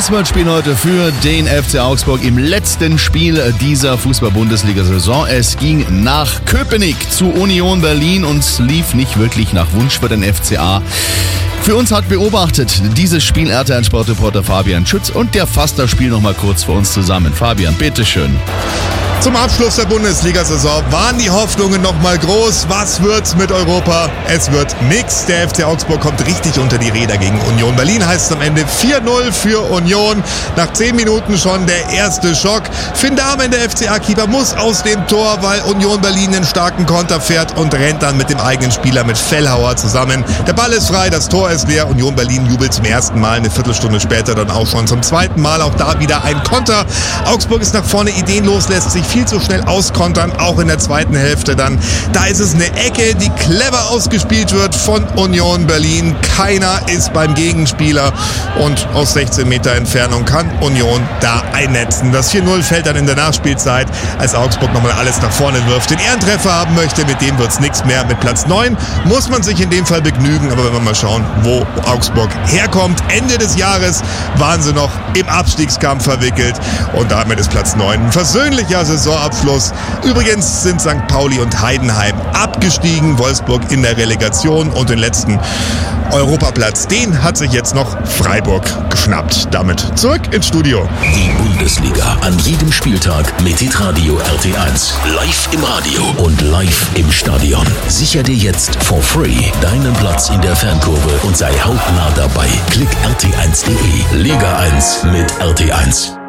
Auswärtsspiel heute für den FC Augsburg im letzten Spiel dieser Fußball-Bundesliga-Saison. Es ging nach Köpenick zu Union Berlin und lief nicht wirklich nach Wunsch für den FCA. Für uns hat beobachtet dieses Spiel RTL-Sportreporter Fabian Schütz und der fasst das Spiel nochmal kurz für uns zusammen. Fabian, bitteschön. Zum Abschluss der Bundesliga-Saison waren die Hoffnungen nochmal groß. Was wird's mit Europa? Es wird nix. Der FC Augsburg kommt richtig unter die Räder gegen Union Berlin. Heißt am Ende 4-0 für Union. Nach 10 Minuten schon der erste Schock. Finn Dahmen, der FCA-Keeper, muss aus dem Tor, weil Union Berlin einen starken Konter fährt und rennt dann mit dem eigenen Spieler, mit Fellhauer, zusammen. Der Ball ist frei, das Tor ist leer. Union Berlin jubelt zum ersten Mal, eine Viertelstunde später dann auch schon zum zweiten Mal. Auch da wieder ein Konter. Augsburg ist nach vorne ideenlos, lässt sich viel zu schnell auskontern, auch in der zweiten Hälfte dann. Da ist es eine Ecke, die clever ausgespielt wird von Union Berlin. Keiner ist beim Gegenspieler und aus 16 Meter Entfernung kann Union da einnetzen. Das 4-0 fällt dann in der Nachspielzeit, als Augsburg nochmal alles nach vorne wirft. Den Ehrentreffer haben möchte, mit dem wird's nichts mehr. Mit Platz 9 muss man sich in dem Fall begnügen, aber wenn wir mal schauen, wo Augsburg herkommt. Ende des Jahres waren sie noch im Abstiegskampf verwickelt und damit ist Platz 9 ein versöhnlicher Saisonabschluss. Übrigens sind St. Pauli und Heidenheim abgestiegen, Wolfsburg in der Relegation und den letzten Europaplatz, den hat sich jetzt noch Freiburg geschnappt. Damit zurück ins Studio. Die Bundesliga an jedem Spieltag mit Hitradio RT1. Live im Radio und live im Stadion. Sicher dir jetzt for free deinen Platz in der Fankurve und sei hautnah dabei. Klick rt1.de. Liga 1 mit RT1.